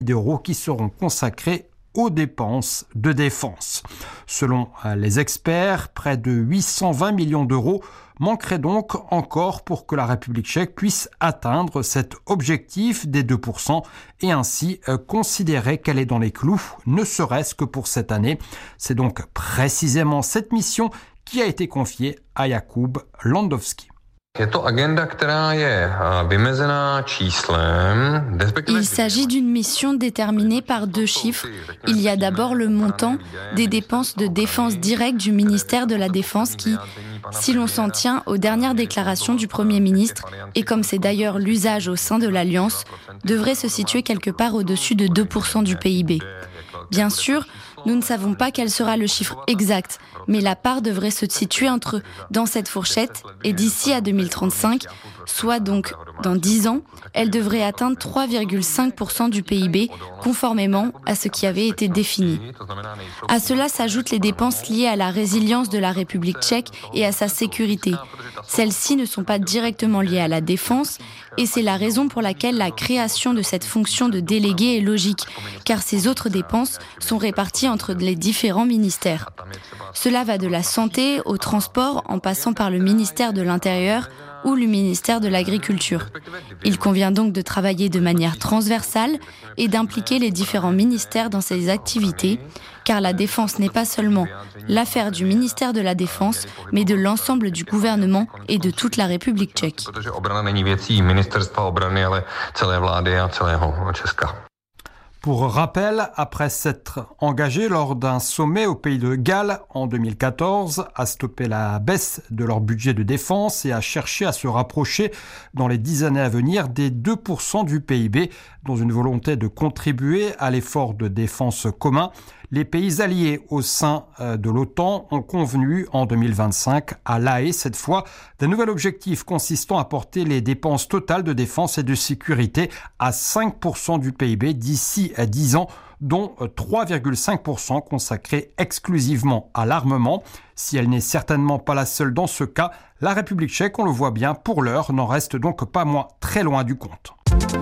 d'euros qui seront consacrés aux dépenses de défense. Selon les experts, près de 820 millions d'euros manqueraient donc encore pour que la République tchèque puisse atteindre cet objectif des 2% et ainsi considérer qu'elle est dans les clous, ne serait-ce que pour cette année. C'est donc précisément cette mission qui a été confiée à Jakub Landowski. Il s'agit d'une mission déterminée par 2 chiffres. Il y a d'abord le montant des dépenses de défense directe du ministère de la Défense qui, si l'on s'en tient aux dernières déclarations du Premier ministre, et comme c'est d'ailleurs l'usage au sein de l'Alliance, devrait se situer quelque part au-dessus de 2% du PIB. Bien sûr, nous ne savons pas quel sera le chiffre exact, mais la part devrait se situer dans cette fourchette et d'ici à 2035, soit donc dans 10 ans, elle devrait atteindre 3,5% du PIB, conformément à ce qui avait été défini. À cela s'ajoutent les dépenses liées à la résilience de la République tchèque et à sa sécurité. Celles-ci ne sont pas directement liées à la défense, et c'est la raison pour laquelle la création de cette fonction de délégué est logique, car ces autres dépenses sont réparties entre les différents ministères. Cela va de la santé au transport en passant par le ministère de l'Intérieur ou le ministère de l'Agriculture. Il convient donc de travailler de manière transversale et d'impliquer les différents ministères dans ces activités, car la défense n'est pas seulement l'affaire du ministère de la Défense, mais de l'ensemble du gouvernement et de toute la République tchèque. Pour rappel, après s'être engagé lors d'un sommet au pays de Galles en 2014 à stopper la baisse de leur budget de défense et à chercher à se rapprocher dans les 10 années à venir des 2% du PIB, dans une volonté de contribuer à l'effort de défense commun, les pays alliés au sein de l'OTAN ont convenu en 2025 à La Haye, cette fois, d'un nouvel objectif consistant à porter les dépenses totales de défense et de sécurité à 5% du PIB d'ici à 10 ans, dont 3,5% consacrés exclusivement à l'armement. Si elle n'est certainement pas la seule dans ce cas, la République tchèque, on le voit bien, pour l'heure, n'en reste donc pas moins très loin du compte.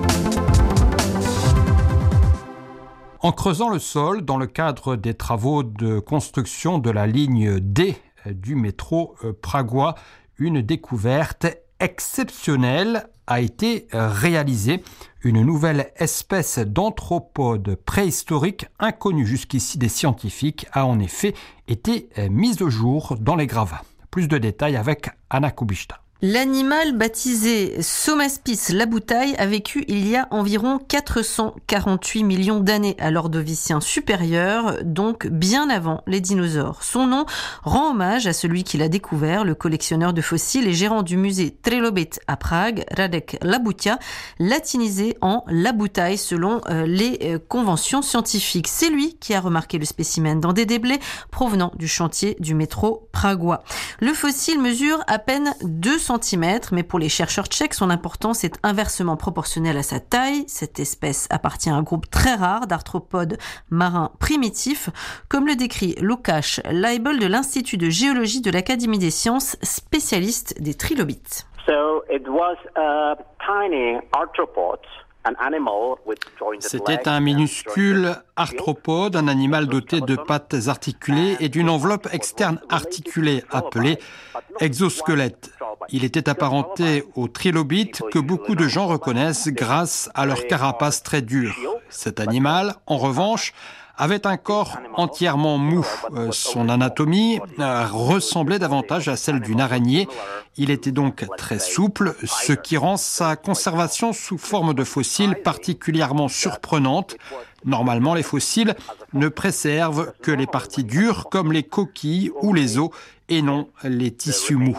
En creusant le sol, dans le cadre des travaux de construction de la ligne D du métro pragois, une découverte exceptionnelle a été réalisée. Une nouvelle espèce d'anthropode préhistorique inconnue jusqu'ici des scientifiques a en effet été mise au jour dans les gravats. Plus de détails avec Anna Kubishta. L'animal baptisé Somaspis laboutaï a vécu il y a environ 448 millions d'années à l'Ordovicien supérieur, donc bien avant les dinosaures. Son nom rend hommage à celui qui l'a découvert, le collectionneur de fossiles et gérant du musée Trilobit à Prague, Radek Labutia, latinisé en laboutaï selon les conventions scientifiques. C'est lui qui a remarqué le spécimen dans des déblais provenant du chantier du métro pragois. Le fossile mesure à peine 2 cm, mais pour les chercheurs tchèques, son importance est inversement proportionnelle à sa taille. Cette espèce appartient à un groupe très rare d'arthropodes marins primitifs, comme le décrit Lukáš Leibl de l'Institut de géologie de l'Académie des sciences, spécialiste des trilobites. So it was a tiny arthropod. C'était un minuscule arthropode, un animal doté de pattes articulées et d'une enveloppe externe articulée appelée exosquelette. Il était apparenté aux trilobites que beaucoup de gens reconnaissent grâce à leur carapace très dure. Cet animal, en revanche, avait un corps entièrement mou. Son anatomie ressemblait davantage à celle d'une araignée. Il était donc très souple, ce qui rend sa conservation sous forme de fossile particulièrement surprenante. Normalement, les fossiles ne préservent que les parties dures comme les coquilles ou les os et non les tissus mous.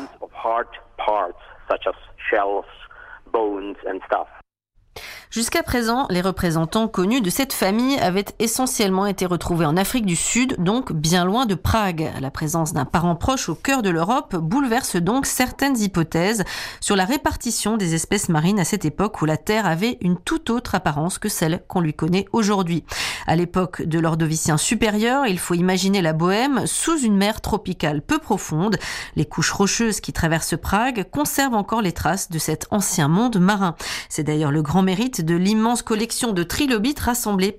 Jusqu'à présent, les représentants connus de cette famille avaient essentiellement été retrouvés en Afrique du Sud, donc bien loin de Prague. La présence d'un parent proche au cœur de l'Europe bouleverse donc certaines hypothèses sur la répartition des espèces marines à cette époque où la Terre avait une toute autre apparence que celle qu'on lui connaît aujourd'hui. À l'époque de l'Ordovicien supérieur, il faut imaginer la Bohème sous une mer tropicale peu profonde. Les couches rocheuses qui traversent Prague conservent encore les traces de cet ancien monde marin. C'est d'ailleurs le grand mérite de l'immense collection de trilobites rassemblés